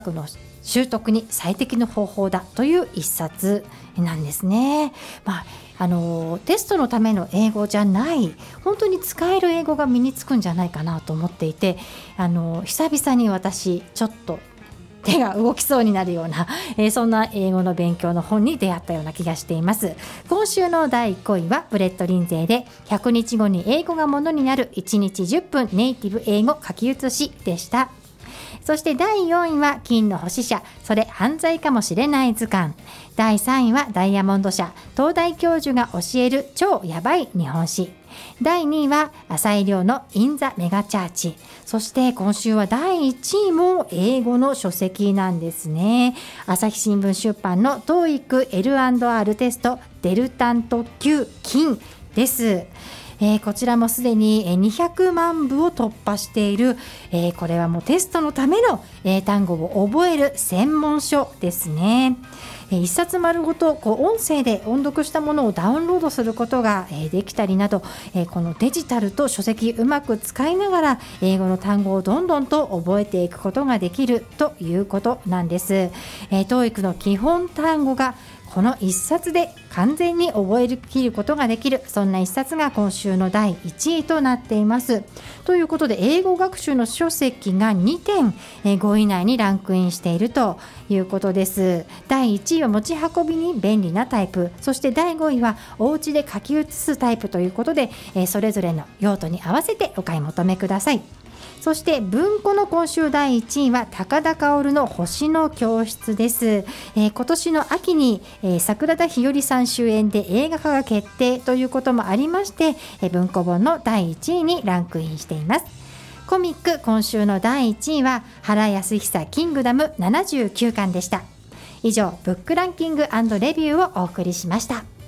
の習得に最適の方法だという一冊なんですね。テストのための英語じゃない本当に使える英語が身につくんじゃないかなと思っていて、久々に私ちょっと手が動きそうになるような、そんな英語の勉強の本に出会ったような気がしています。今週の第5位はブレッド・リンゼーで100日後に英語がものになる1日10分ネイティブ英語書き写しでした。そして第4位は金の星社、それ犯罪かもしれない図鑑。第3位はダイヤモンド社、東大教授が教える超やばい日本史。第2位は浅井亮のインザメガチャーチ。そして今週は第1位も英語の書籍なんですね。朝日新聞出版の TOEIC L&R テストデルタン特級金です。こちらもすでに200万部を突破している、これはもうテストのための単語を覚える専門書ですね。一冊丸ごと音声で音読したものをダウンロードすることができたりなど、このデジタルと書籍うまく使いながら英語の単語をどんどんと覚えていくことができるということなんです。TOEIC の基本単語がこの一冊で完全に覚えきることができる、そんな一冊が今週の第1位となっています。ということで英語学習の書籍が2点5位以内にランクインしているということです。第1位は持ち運びに便利なタイプ、そして第5位はお家で書き写すタイプということで、それぞれの用途に合わせてお買い求めください。そして文庫の今週第1位は高田薫の星の教室です。今年の秋に、桜田ひよりさん主演で映画化が決定ということもありまして、文庫本の第1位にランクインしています。コミック今週の第1位は原康久キングダム79巻でした。以上ブックランキング&レビューをお送りしました。